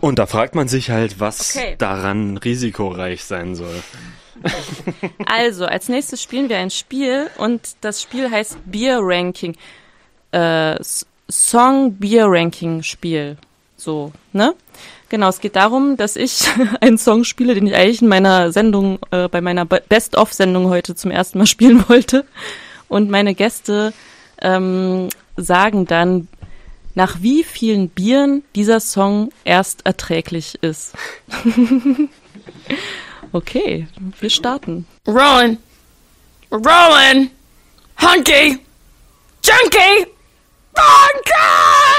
Und da fragt man sich halt, was Okay. daran risikoreich sein soll. Also, als nächstes spielen wir ein Spiel und das Spiel heißt Beer Ranking. Song Beer Ranking Spiel. So, ne? Genau, es geht darum, dass ich einen Song spiele, den ich eigentlich in meiner Sendung, bei meiner Best-of-Sendung heute zum ersten Mal spielen wollte. Und meine Gäste sagen dann, nach wie vielen Bieren dieser Song erst erträglich ist. Okay, wir starten. Rollin', rollin', hunky, junky, bunky!